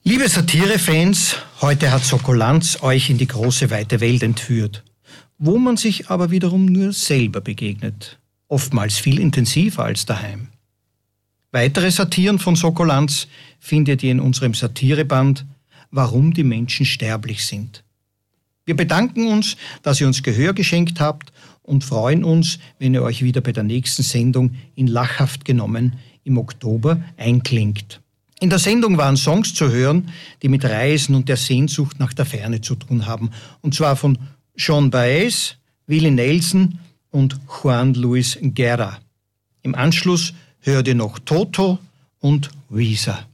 Liebe Satire-Fans, heute hat Sokolanz euch in die große weite Welt entführt, wo man sich aber wiederum nur selber begegnet, oftmals viel intensiver als daheim. Weitere Satiren von Sokolanz findet ihr in unserem Satireband »Warum die Menschen sterblich sind«. Wir bedanken uns, dass ihr uns Gehör geschenkt habt und freuen uns, wenn ihr euch wieder bei der nächsten Sendung in Lachhaft genommen im Oktober einklingt. In der Sendung waren Songs zu hören, die mit Reisen und der Sehnsucht nach der Ferne zu tun haben. Und zwar von Joan Baez, Willie Nelson und Juan Luis Guerra. Im Anschluss hört ihr noch Toto und Weezer.